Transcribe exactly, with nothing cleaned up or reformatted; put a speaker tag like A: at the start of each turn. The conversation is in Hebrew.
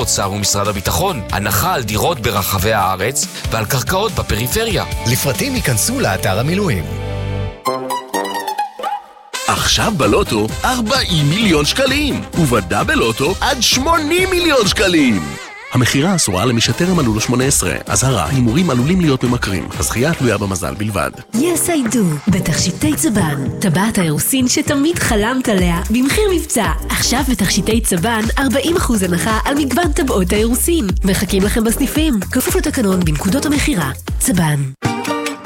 A: האוצר ומשרד הביטחון. הנחה על דירות ברחבי הארץ ועל קרקעות בפריפריה.
B: לפרטים ייכנסו לאתר המילואים.
C: עכשיו בלוטו ארבעים מיליון שקלים, ובדאבל לוטו עד שמונים מיליון שקלים. המחירה אסורה למי שטרם מלאו לו שמונה עשרה. אזהרה, הימורים עלולים להיות ממכרים. הזכייה תלויה במזל בלבד.
D: Yes I do, בתכשיטי צבן. טבעת האירוסין שתמיד חלמת עליה, במחיר מבצע. עכשיו בתכשיטי צבן, ארבעים אחוז הנחה על מגוון טבעות האירוסין. מחכים לכם בסניפים. כפוף לתקנון בנקודות המחירה. צבן.